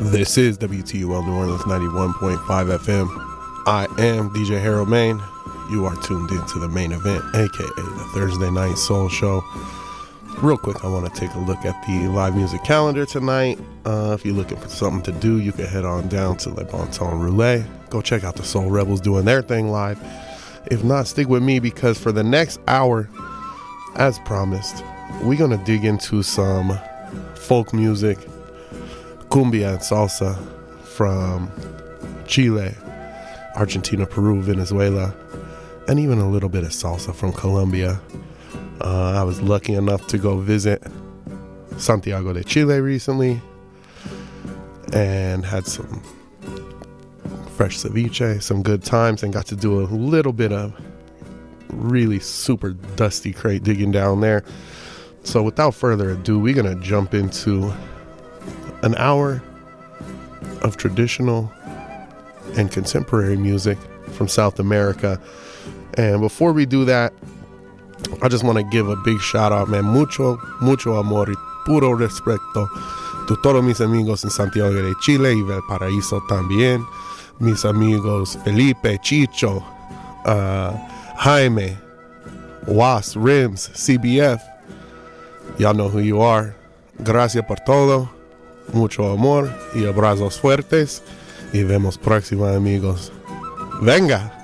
This is WTUL New Orleans 91.5 FM. I am DJ Harold Main. You are tuned into the main event, aka the Thursday Night Soul Show. Real quick, I want to take a look at the live music calendar tonight. If you're looking for something to do, you can head on down to Le Bon Ton Roulette. Go check out the Soul Rebels doing their thing live. If not, stick with me because for the next hour, as promised, we're going to dig into some folk music, cumbia and salsa from Chile, Argentina, Peru, Venezuela, and even a little bit of salsa from Colombia. I was lucky enough to go visit Santiago de Chile recently and had some fresh ceviche, some good times, and got to do a little bit of really super dusty crate digging down there. So without further ado, we're going to jump into an hour of traditional and contemporary music from South America. And before we do that, I just want to give a big shout out, man. Mucho amor y puro respeto to todos mis amigos en Santiago de Chile y Valparaíso también. Mis amigos Felipe, Chicho, Jaime, Was, Rims, CBF. Y'all know who you are. Gracias por todo. Mucho amor y abrazos fuertes. Y vemos próxima, amigos. Venga.